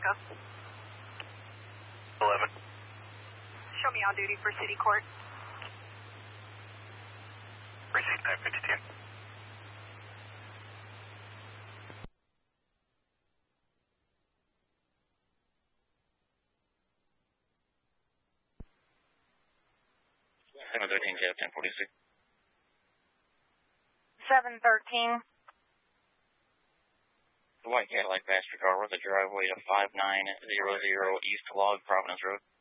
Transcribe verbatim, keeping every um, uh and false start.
America. eleven. Show me on duty for City Court. Precinct nine fifty-two. seven thirteen, J F ten forty-six. seven thirteen. The white Cadillac passenger car with a driveway to five nine zero zero East Log Providence Road.